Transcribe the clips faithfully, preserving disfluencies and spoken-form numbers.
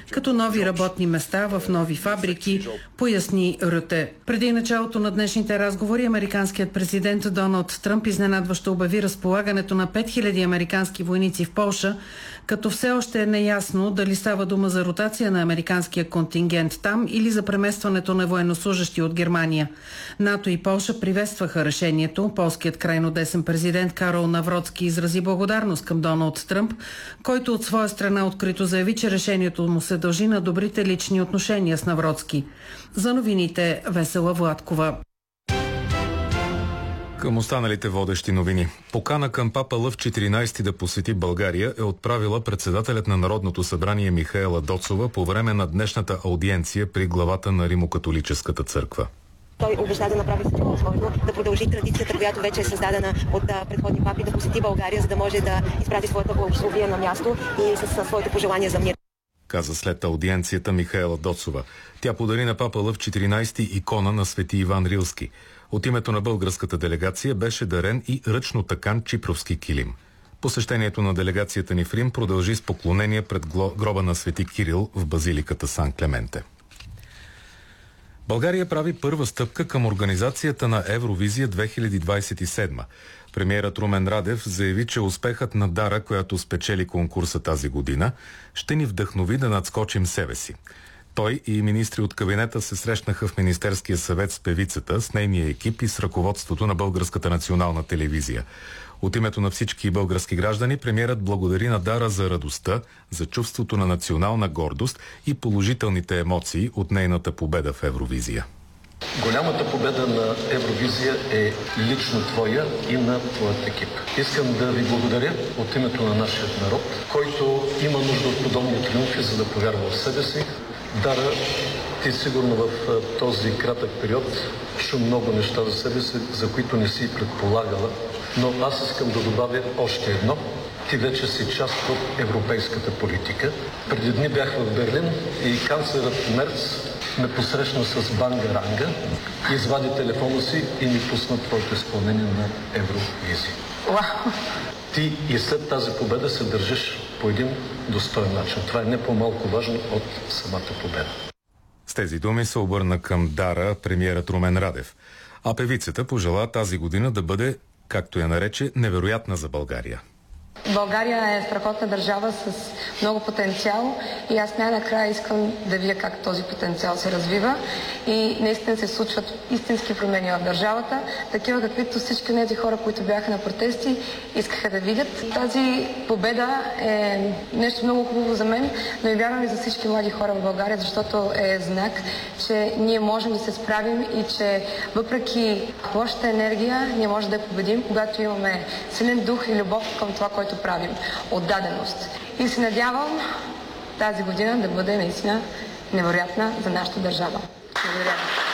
като нови работни места в нови фабрики, поясни Рюте. Преди началото на днешните разговори американският президент Доналд Тръмп изненадващо обяви разполагането на пет хиляди американски войници в Полша, като все още е неясно дали става дума за ротация на американския контингент там или за преместването на военнослужащи от Германия. НАТО и Полша приветстваха решението. Полският крайно десен президент Карол Навроцки изрази благодарност към Доналд Тръмп, който от своя страна открито заяви, че решението му се дължи на добрите лични отношения с Навроцки. За новините Весела Владкова. Към останалите водещи новини. Покана към папа Лъв четиринайсети да посети България е отправила председателят на Народното събрание Михаела Доцова по време на днешната аудиенция при главата на Римокатолическата църква. Той обеща да направи всичко възможно, да продължи традицията, която вече е създадена от предходни папи, да посети България, за да може да изпрати своята благословие на място и със своите пожелания за мир. Каза след аудиенцията Михаела Доцова. Тя подари на папа Лъв четиринайсети икона на свети Иван Рилски. От името на българската делегация беше дарен и ръчно тъкан чипровски килим. Посещението на делегацията ни в Рим продължи с поклонение пред гроба на свети Кирил в базиликата Сан Клементе. България прави първа стъпка към организацията на Евровизия две хиляди двайсет и седма. Премиерът Румен Радев заяви, че успехът на Дара, която спечели конкурса тази година, ще ни вдъхнови да надскочим себе си. Той и министри от кабинета се срещнаха в Министерския съвет с певицата, с нейния екип и с ръководството на Българската национална телевизия. От името на всички български граждани премиерът благодари на Дара за радостта, за чувството на национална гордост и положителните емоции от нейната победа в Евровизия. Голямата победа на Евровизия е лично твоя и на твоят екип. Искам да ви благодаря от името на нашия народ, който има нужда от подобни триумфи, за да повярва в себе си. Дара, ти сигурно в този кратък период чу много неща за себе си, за които не си предполагала, но аз искам да добавя още едно. Ти вече си част от европейската политика. Преди дни бях в Берлин и канцлерът Мерц ме посрещна с банга-ранга, извади телефона си и ми пусна твоето изпълнение на Евровизия. Wow. Ти и след тази победа се държиш по един достоен начин. Това е не по-малко важно от самата победа. С тези думи се обърна към Дара премиерът Румен Радев. А певицата пожела тази година да бъде, както я нарече, невероятна за България. България е страхотна държава с много потенциал и аз най-накрая искам да видя как този потенциал се развива и наистина се случват истински промени в държавата, такива каквито всички тези хора, които бяха на протести, искаха да видят. Тази победа е нещо много хубаво за мен, но и вярвам и за всички млади хора в България, защото е знак, че ние можем да се справим и че въпреки лошата енергия, ние можем да я победим, когато имаме силен дух и любов към това, което правим. Отдаденост. И се надявам тази година да бъде наистина невероятна за нашата държава. Благодаря.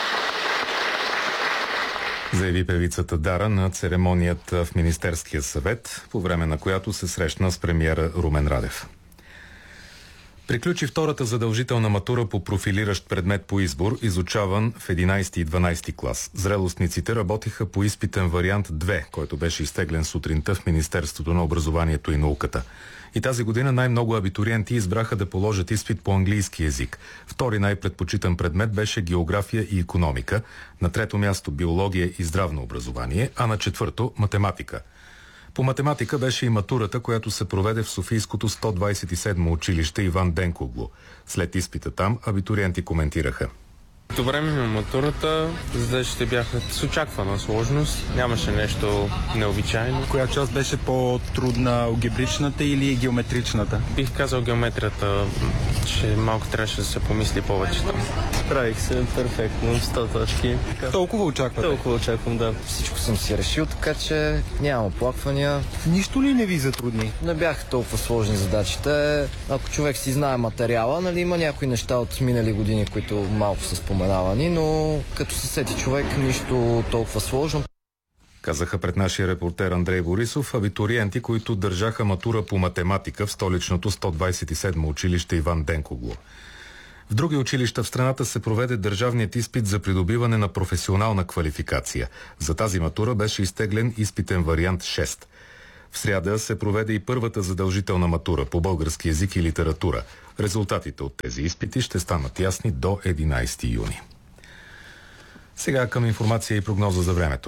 Заяви певицата Дара на церемонията в Министерския съвет, по време на която се срещна с премиера Румен Радев. Приключи втората задължителна матура по профилиращ предмет по избор, изучаван в единайсети и дванайсети клас. Зрелостниците работиха по изпитен вариант две, който беше изтеглен сутринта в Министерството на образованието и науката. И тази година най-много абитуриенти избраха да положат изпит по английски език. Втори най-предпочитан предмет беше география и икономика, на трето място биология и здравно образование, а на четвърто математика. По математика беше и матурата, която се проведе в Софийското сто двайсет и седмо училище Иван Денкоглу. След изпита там абитуриенти коментираха. По време на матурата задачите бяха с очаквана сложност, нямаше нещо необичайно. Коя част беше по-трудна, алгебричната или геометричната? Бих казал геометрията, че малко трябваше да се помисли повече там. Справих се перфектно, сто точки. Толкова очаквате? Толкова очаквам, да. Всичко съм си решил, така че нямам оплаквания. Нищо ли не ви затрудни? Не бяха толкова сложни задачите. Ако човек си знае материала, нали, има някои неща от минали години, които малко са споменавани, но като се сети човек, нищо толкова сложно. Казаха пред нашия репортер Андрей Борисов абитуриенти, които държаха матура по математика в столичното сто двайсет и седмо училище Иван Денкоглу. В други училища в страната се проведе държавният изпит за придобиване на професионална квалификация. За тази матура беше изтеглен изпитен вариант шест. В сряда се проведе и първата задължителна матура по български език и литература. Резултатите от тези изпити ще станат ясни до единайсети юни. Сега към информация и прогноза за времето.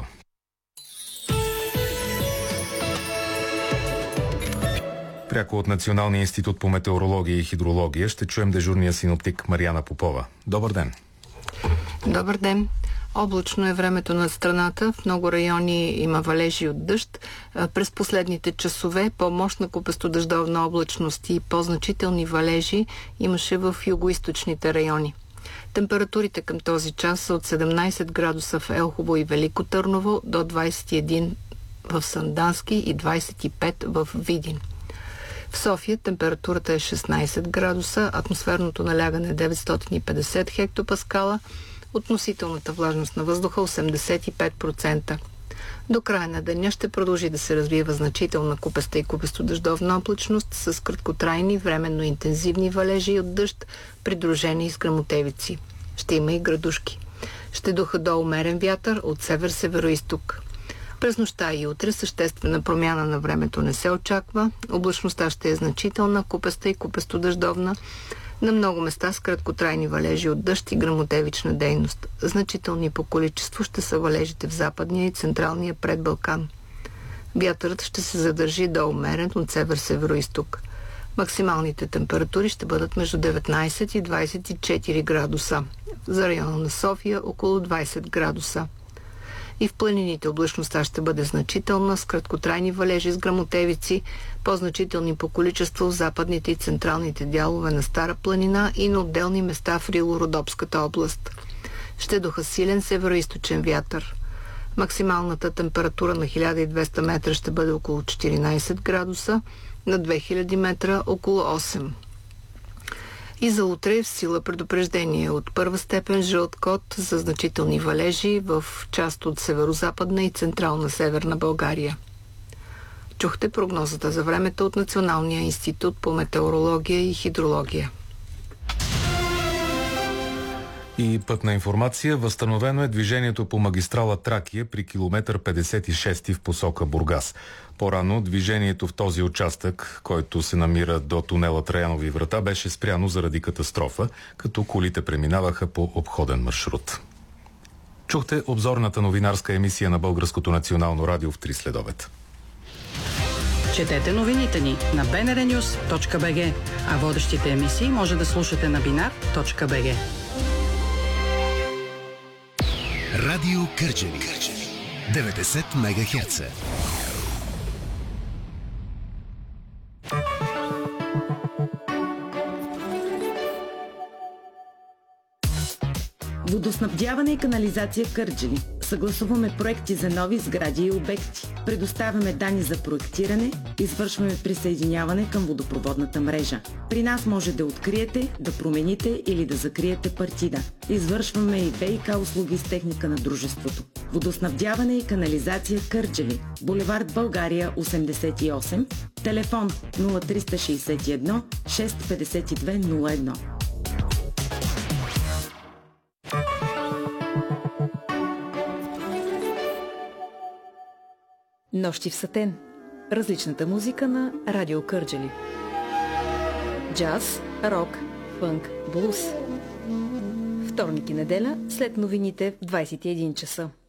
Пряко от Националния институт по метеорология и хидрология ще чуем дежурния синоптик Мариана Попова. Добър ден! Добър ден! Облачно е времето над страната. В много райони има валежи от дъжд. През последните часове по-мощна купестодъждовна облачност и по-значителни валежи имаше в югоизточните райони. Температурите към този час са от седемнайсет градуса в Елхово и Велико Търново до двайсет и един в Сандански и двайсет и пет в Видин. В София температурата е шестнайсет градуса, атмосферното налягане е деветстотин и петдесет хектопаскала, относителната влажност на въздуха осемдесет и пет процента. До края на деня ще продължи да се развива значителна купеста и купестодъждовна облачност с краткотрайни, временно интензивни валежи от дъжд, придружени с гръмотевици. Ще има и градушки. Ще духа до умерен вятър от север-североизток. През нощта и утре съществена промяна на времето не се очаква. Облачността ще е значителна, купеста и купестодъждовна. На много места с краткотрайни валежи от дъжд и гръмотевична дейност. Значителни по количество ще са валежите в западния и централния предбалкан. Вятърът ще се задържи до умерен от север-североизток. Максималните температури ще бъдат между деветнайсет и двайсет и четири градуса. За района на София около двайсет градуса. И в планините облачността ще бъде значителна, с краткотрайни валежи с гръмотевици, по-значителни по количество в западните и централните дялове на Стара планина и на отделни места в Рило-Родопската област. Ще духа силен североизточен вятър. Максималната температура на хиляда и двеста метра ще бъде около четиринайсет градуса, на две хиляди метра около осем. И за утре в сила предупреждение от първа степен жълт код за значителни валежи в част от северо-западна и централна северна България. Чухте прогнозата за времето от Националния институт по метеорология и хидрология. И пътна информация. Възстановено е движението по магистрала Тракия при километър петдесет и шест в посока Бургас. По-рано движението в този участък, който се намира до тунела Траянови врата, беше спряно заради катастрофа, като колите преминаваха по обходен маршрут. Чухте обзорната новинарска емисия на Българското национално радио в три следобед. Четете новините ни на би ен ар нюз точка би джи, а водещите емисии може да слушате на бинар точка би джи. Радио Кърджали деветдесет мегахерца. Водоснабдяване и канализация в Кърджали. Съгласуваме проекти за нови сгради и обекти. Предоставяме данни за проектиране, извършваме присъединяване към водопроводната мрежа. При нас може да откриете, да промените или да закриете партида. Извършваме и ВиК услуги с техника на дружеството. Водоснабдяване и канализация Кърджали. Булевард България осемдесет и осем. Телефон нула три шест едно шест пет две нула едно. Нощи в Сатен. Различната музика на Радио Кърджали. Джаз, рок, фънк, блуз. Вторник и неделя след новините в двайсет и един часа.